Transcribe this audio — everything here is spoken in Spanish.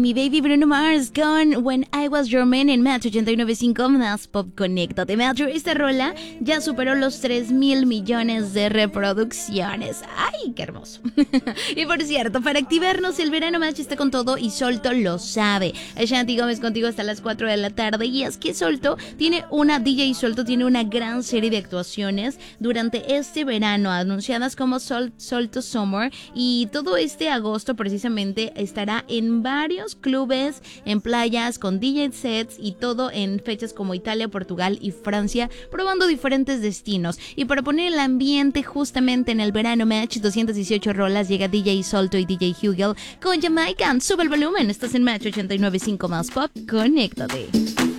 mi baby Bruno Mars con When I Was Your Man en Match 89.5 más Pop. Conéctate, Matthew. Esta rola ya superó los 3,000 millones de reproducciones. ¡Ay, qué hermoso! Y por cierto, para activarnos, el verano Match está con todo y Solto lo sabe. Ashanti Gómez contigo hasta las 4 de la tarde. Y es que DJ Solto tiene una gran serie de actuaciones durante este verano, anunciadas como Solto Summer. Y todo este agosto precisamente estará en varios clubes, en playas, con DJ sets y todo en fechas como Italia, Portugal y Francia, probando diferentes destinos. Y para poner el ambiente justamente en el verano Match, 218 rolas, llega DJ Solto y DJ Hugel con Jamaican. Sube el volumen, estás en Match 89.5 más Pop. Conéctate.